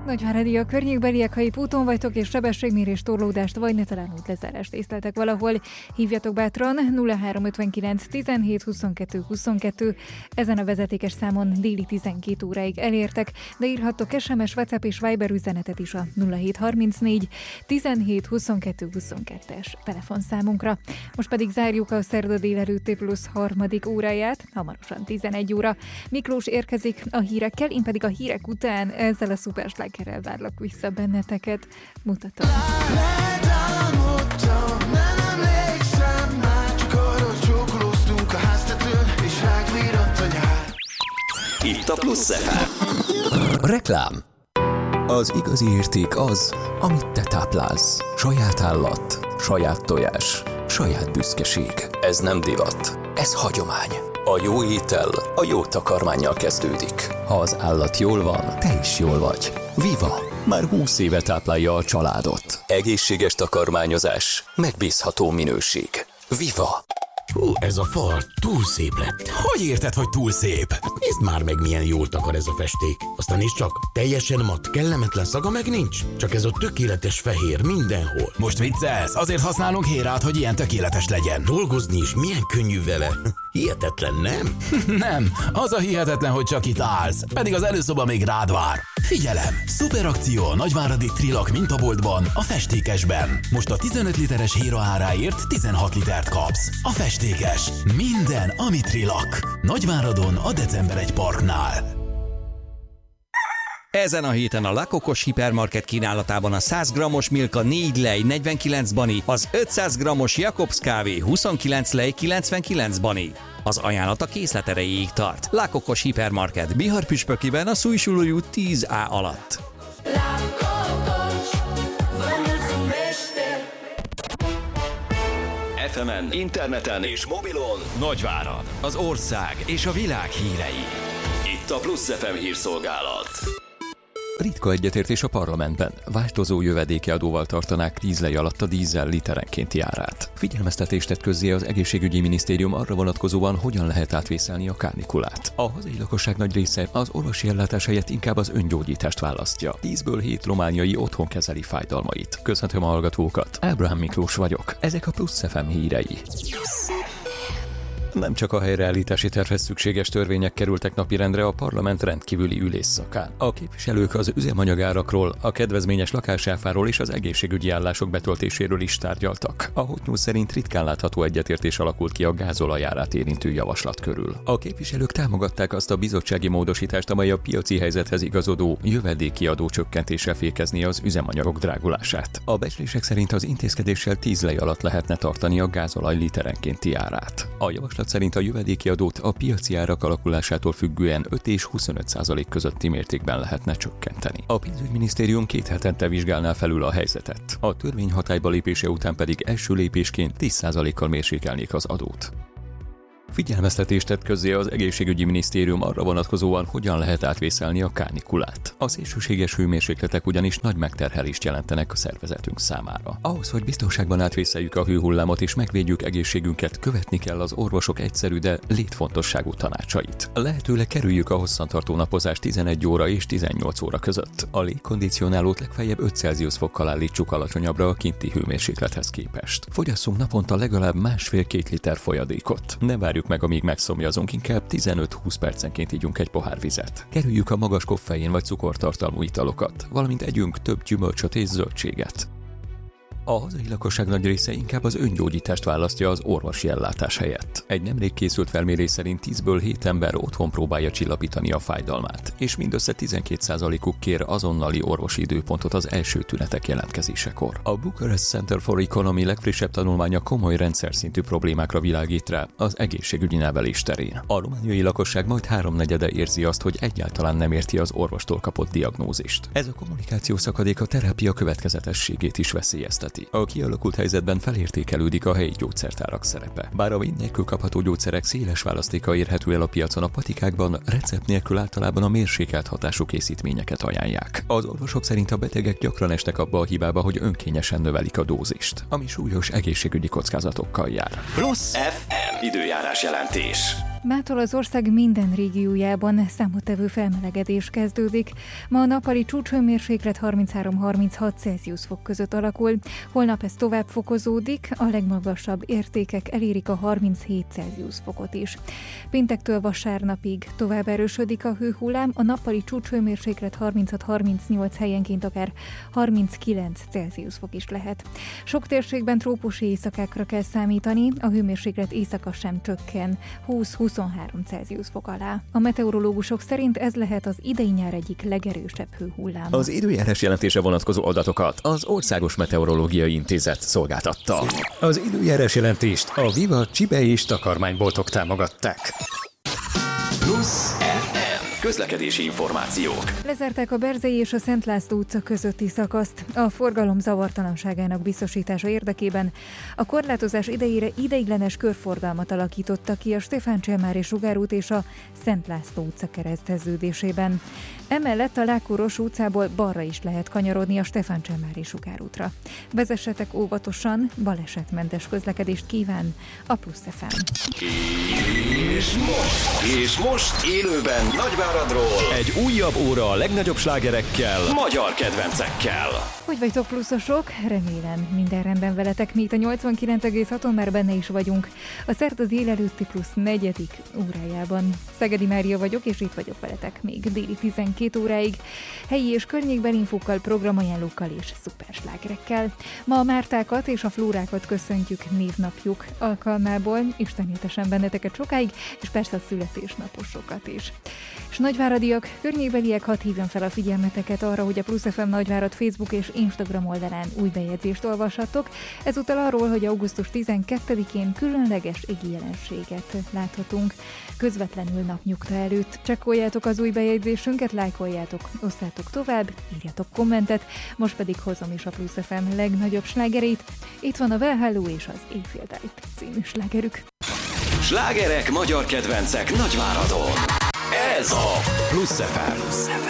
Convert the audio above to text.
Nagyváradi a környékbeliek, ha épp úton vagytok és sebességmérés, torlódást vagy netán útlezárást észleltek valahol, hívjatok bátran 0359 17 22 22. Ezen a vezetékes számon déli 12 óráig elértek, de írhattok SMS, WhatsApp és Viber üzenetet is a 0734 17 22 22-es telefonszámunkra. Most pedig zárjuk a szerda délelőtti plusz harmadik óráját, hamarosan 11 óra. Miklós érkezik a hírekkel, én pedig a hírek után ezzel a szuperslágerrel várlak vissza benneteket. Mutatom. Itt a Plusz FM. Reklám. Az igazi érték az, amit te táplálsz. Saját állat, saját tojás, saját büszkeség. Ez nem divat, ez hagyomány. A jó étel a jó takarmánnyal kezdődik. Ha az állat jól van, te is jól vagy. Viva! Már 20 éve táplálja a családot. Egészséges takarmányozás, megbízható minőség. Viva! Ez a fal túl szép lett. Hogy érted, hogy túl szép? Hát nézd már meg, milyen jól takar ez a festék. Aztán nézd csak, teljesen matt, kellemetlen szaga meg nincs. Csak ez a tökéletes fehér mindenhol. Most viccelsz? Azért használunk Hérát, hogy ilyen tökéletes legyen. Dolgozni is milyen könnyű vele. Hihetetlen, nem? Nem, az a hihetetlen, hogy csak itt állsz. Pedig az előszoba még rád vár. Figyelem! Szuperakció a nagyváradi Trilak mintaboltban, a festékesben. Most a 15 literes Héra áráért 16 litert kapsz. A festékes. Minden, ami Trilak. Nagyváradon a December 1 Parknál. Ezen a héten a Lakokos hipermarket kínálatában a 100 g-os Milka 4 lej 49 bani, az 500 g-os Jakobs kávé 29 lej 99 bani. Az ajánlat a készlet erejéig tart. Lakokos hipermarket Bihar-Püspökiben a Szújsulói út 10A alatt. FM-en, interneten és mobilon Nagyvárad, az ország és a világ hírei. itt a Plusz FM hírszolgálat. Ritka egyetértés a parlamentben. Változó jövedéki adóval tartanák 10 lej alatt a dízel literenkénti árát. Figyelmeztetést tett közzé az egészségügyi minisztérium arra vonatkozóan, hogyan lehet átvészelni a kánikulát. A hazai lakosság nagy része az orvosi ellátás helyett inkább az öngyógyítást választja. 10-ből 7 romániai otthon kezeli fájdalmait. Köszöntöm a hallgatókat. Ábrahám Miklós vagyok. Ezek a Plusz FM hírei. Nem csak a helyreállítási tervhez szükséges törvények kerültek napirendre a parlament rendkívüli ülésszakán. A képviselők az üzemanyagárakról, a kedvezményes lakásáfáról és az egészségügyi állások betöltéséről is tárgyaltak. A Hot News szerint ritkán látható egyetértés alakult ki a gázolajárát érintő javaslat körül. A képviselők támogatták azt a bizottsági módosítást, amely a piaci helyzethez igazodó jövedéki adó csökkentéssel fékezni az üzemanyagok drágulását. A becslések szerint az intézkedéssel 10 lej alatt lehetne tartani a gázolaj literenkénti árát. A javaslat szerint a jövedéki adót a piaci árak alakulásától függően 5 és 25% közötti mértékben lehetne csökkenteni. A pénzügyminisztérium 2 hetente vizsgálná felül a helyzetet. A törvény hatályba lépése után pedig első lépésként 10%-kal mérsékelnék az adót. Figyelmeztetést tett közzé az egészségügyi minisztérium arra vonatkozóan, hogyan lehet átvészelni a kánikulát. A szélsőséges hőmérsékletek ugyanis nagy megterhelést jelentenek a szervezetünk számára. Ahhoz, hogy biztonságban átvészeljük a hőhullámot és megvédjük egészségünket, követni kell az orvosok egyszerű, de létfontosságú tanácsait. Lehetőleg kerüljük a hosszantartó napozást 11 óra és 18 óra között. A légkondicionálót legfeljebb 5 Celsius fokkal állítsuk alacsonyabbra a kinti hőmérséklethez képest. Fogyasszunk naponta legalább 1,5-2 liter folyadékot. Ne várjuk meg, amíg megszomjazunk, inkább 15-20 percenként ígyunk egy pohár vizet. Kerüljük a magas koffein vagy cukortartalmú italokat, valamint együnk több gyümölcsöt és zöldséget. A hazai lakosság nagy része inkább az öngyógyítást választja az orvosi ellátás helyett. Egy nemrég készült felmérés szerint 10-ből 7 ember otthon próbálja csillapítani a fájdalmát, és mindössze 12%-uk kér azonnali orvosi időpontot az első tünetek jelentkezésekor. A Bucharest Center for Economy legfrissebb tanulmánya komoly rendszerszintű problémákra világít rá az egészségügyi nevelés terén. A romániai lakosság majd 3/4 érzi azt, hogy egyáltalán nem érti az orvostól kapott diagnózist. Ez a kommunikáció szakadék a terápia következetességét is veszélyezteti. A kialakult helyzetben felértékelődik a helyi gyógyszertárak szerepe. Bár a vín nélkül kapható gyógyszerek széles választéka érhető el a piacon, a patikákban recept nélkül általában a mérsékelt hatású készítményeket ajánlják. Az orvosok szerint a betegek gyakran esnek abba a hibába, hogy önkényesen növelik a dózist, ami súlyos egészségügyi kockázatokkal jár. Plusz FM időjárás jelentés. Mától az ország minden régiójában számottevő felmelegedés kezdődik. Ma a nappali csúcshőmérséklet 33-36 Celsius fok között alakul, holnap ez tovább fokozódik, a legmagasabb értékek elérik a 37 Celsius fokot is. Péntektől vasárnapig tovább erősödik a hőhullám, a nappali csúcshőmérséklet 36-38 helyenként akár 39 Celsius fok is lehet. Sok térségben trópusi éjszakákra kell számítani, a hőmérséklet éjszaka sem csökken 20-23 Celsius fok alá. A meteorológusok szerint ez lehet az idei nyár egyik legerősebb hőhullám. Az időjárás jelentése vonatkozó adatokat az Országos Meteorológiai Intézet szolgáltatta. Az időjárás jelentést a Viva csibe és takarmányboltok támogatták. Plusz FM. Közlekedési információk. Lezárták a Berzei és a Szent László utca közötti szakaszt. A forgalom zavartalanságának biztosítása érdekében a korlátozás idejére ideiglenes körforgalmat alakítottak ki a Stefán Cselmári sugárút és a Szent László utca kereszteződésében. Emellett a Lákóros utcából balra is lehet kanyarodni a Stefán Cselmári sugárútra. Vezessetek óvatosan, balesetmentes közlekedést kíván a Plusz FM. És most élőben Nagyváradról egy újabb óra a legnagyobb slágerekkel, magyar kedvencekkel. Hogy vagytok pluszosok? Remélem minden rendben veletek, mi itt a 89,6-on már benne is vagyunk. A Szert az él előtti plusz 4. órájában. Szegedi Mária vagyok, és itt vagyok veletek még déli 12 óráig. Helyi és környékbeli infókkal, programajánlókkal és szuperslágerekkel. Ma a Mártákat és a Flórákat köszöntjük névnapjuk alkalmából. Isten éltesen benneteket sokáig, és persze a születésnaposokat is. És nagyváradiak, környékbeliek, hadd hívjam fel a figyelmeteket arra, hogy a Plusz FM Nagyvárad Facebook és Instagram oldalán új bejegyzést olvashattok. Ezúttal arról, hogy augusztus 12-én különleges égi jelenséget láthatunk. Közvetlenül napnyugta előtt. Csekkoljátok az új bejegyzésünket, lájkoljátok, osszátok tovább, írjatok kommentet, most pedig hozom is a Plusz FM legnagyobb slágerét. Itt van a Well Hello és az Éjféltájt című slágerük. Slágerek, magyar kedvencek Nagyváradon. Ez a Plusz FM.